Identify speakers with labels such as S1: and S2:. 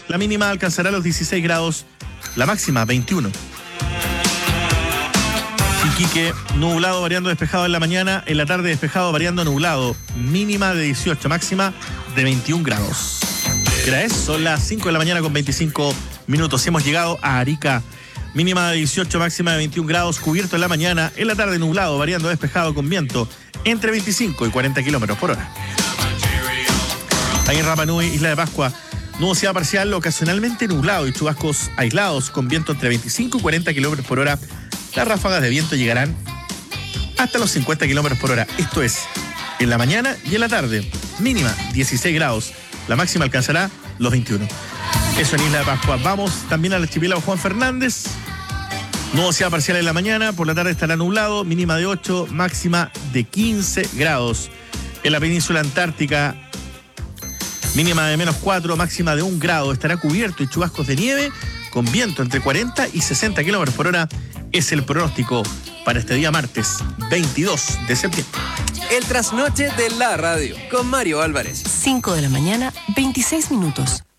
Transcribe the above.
S1: La mínima alcanzará los 16 grados, la máxima 21. Iquique, nublado variando despejado en la mañana, en la tarde despejado variando nublado, mínima de 18, máxima de 21 grados. Son las 5 de la mañana con 25 minutos. Hemos llegado a Arica, mínima de 18, máxima de 21 grados, cubierto en la mañana, en la tarde nublado variando despejado con viento entre 25 y 40 kilómetros por hora. Ahí en Rapa Nui, Isla de Pascua, nubosidad parcial, ocasionalmente nublado y chubascos aislados con viento entre 25 y 40 kilómetros por hora. Las ráfagas de viento llegarán hasta los 50 kilómetros por hora. Esto es en la mañana y en la tarde. Mínima 16 grados. La máxima alcanzará los 21. Eso en Isla de Pascua. Vamos también al archipiélago Juan Fernández. Nubosidad parcial en la mañana. Por la tarde estará nublado. Mínima de 8, máxima de 15 grados. En la península antártica, mínima de -4, máxima de 1 grado. Estará cubierto y chubascos de nieve con viento entre 40 y 60 kilómetros por hora. Es el pronóstico para este día martes 22 de septiembre.
S2: El trasnoche de la radio con Mario Álvarez.
S3: 5 de la mañana, 26 minutos.